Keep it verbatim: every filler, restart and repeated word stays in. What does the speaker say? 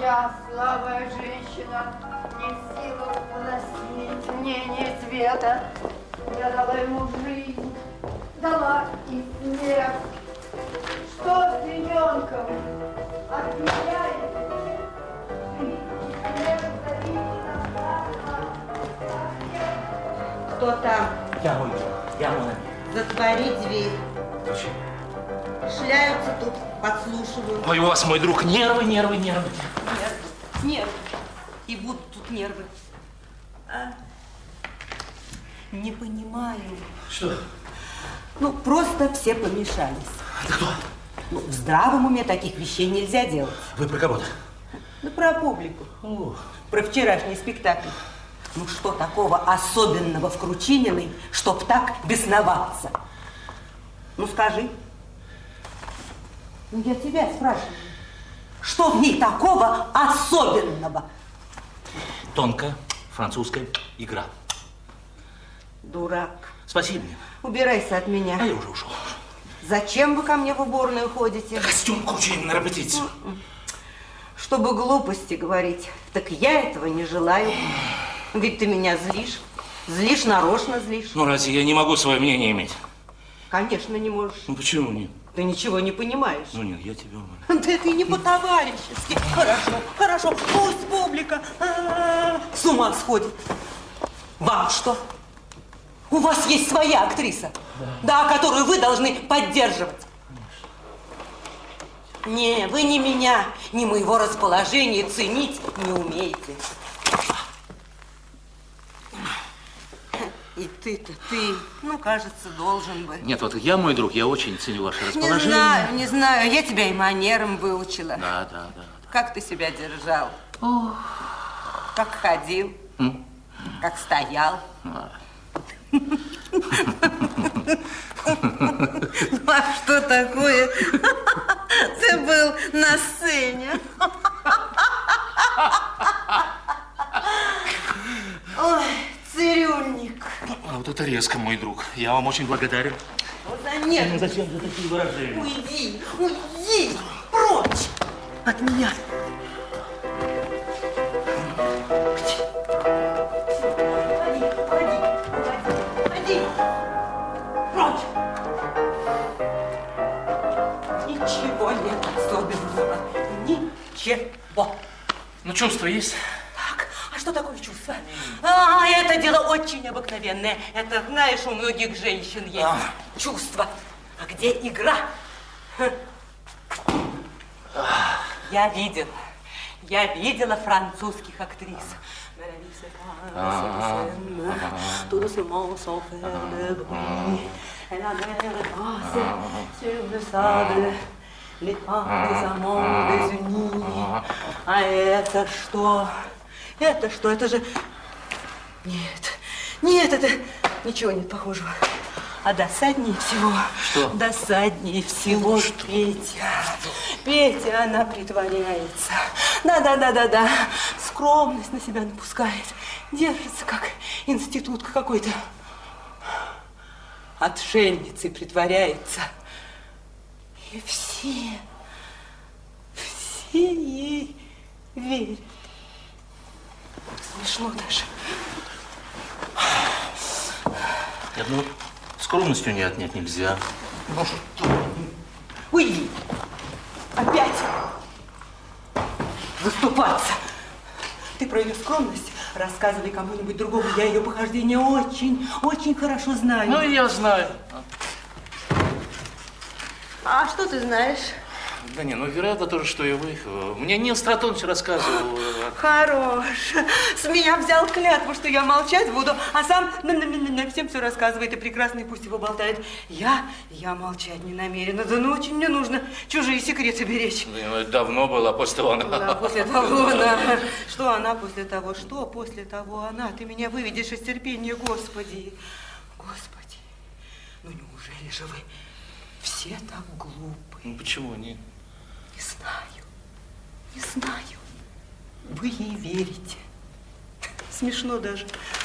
Я, слабая женщина, не в силах выносить мнение света. Я дала ему жизнь, дала и смерть. Что с ребенком? Отменяет жизнь и смерть зависит от нас. Кто там? Я мой друг, я мой. Затвори дверь. Зачем? Шляются тут, подслушивают. Ой, у вас, мой друг, нервы, нервы, нервы. Нервы, нервы. И будут тут нервы. А? Не понимаю. Что? Ну, просто все помешались. Это кто? Ну, в здравом уме таких вещей нельзя делать. Вы про кого-то? Ну, про публику. О. Про вчерашний спектакль. Ну, что такого особенного в Кручининой, чтоб так бесноваться? Ну, скажи. Ну, я тебя спрашиваю. Что в ней такого особенного? Тонкая французская игра. Дурак. Спасибо. Убирайся от меня. А я уже ушел. Зачем вы ко мне в уборную ходите? Костюм Кручинина на репетицию. Чтобы глупости говорить. Так я этого не желаю. Ведь ты меня злишь. Злишь, нарочно злишь. Ну, разве я не могу свое мнение иметь? Конечно, не можешь. Ну, почему нет? Ты ничего не понимаешь. Ну, нет, я тебя умоляю. Да это и не по-товарищески. Хорошо, хорошо. Пусть публика а-а-а, с ума сходит. Вам что? У вас есть своя актриса, да, да, которую вы должны поддерживать. Не, вы ни меня, ни моего расположения ценить не умеете. И ты-то, ты, ну, кажется, должен бы. Нет, вот я, мой друг, я очень ценю ваше расположение. Не знаю, не знаю, я тебя и манерам выучила. Да, да, да. Как ты себя держал? Ох. Как ходил? М? Как стоял? А. Ну, а что такое? Ты был на сцене. Ой, цирюльник. А вот это резко, мой друг. Я вам очень благодарен. Вот за нет. Ну, зачем за такие выражения? Уйди, уйди, прочь от меня. Ничего нет особенного. Ничего. Ну, чувство есть? Так, а что такое чувство? А, это дело очень обыкновенное. Это, знаешь, у многих женщин есть а. чувство. А где игра? Я видела. Я видела французских актрис. А это что? Это что? Это же... Нет, нет, это ничего нет похожего. А досаднее всего... Что? Досаднее всего что? Петя. Петя, она притворяется. Да-да-да-да-да. Скромность на себя напускает. Держится, как институтка какой-то. Отшельницей притворяется. И все, все ей верят. Смешно даже. Нет, ну, скромностью не отнять нельзя. Ну что? Уйди. Опять выступаться. Ты про ее скромность рассказывай кому-нибудь другому. Я ее похождение очень, очень хорошо знаю. Ну, и я знаю. А что ты знаешь? Да не, ну, вероятно, то же, что и вы. Мне Нил Стратонович рассказывал. Хорош. С меня взял клятву, что я молчать буду, а сам всем все рассказывает и прекрасно, и пусть его болтает. Я, я молчать не намерена. Да ну очень мне нужно чужие секреты беречь. Да, ну, это давно было, после того она... Да, после того она. Что она после того? Что после того она? Ты меня выведешь из терпения, Господи. Господи. Ну неужели же вы все так глупы? Ну, почему нет? Не знаю, не знаю. Вы ей верите. Смешно даже.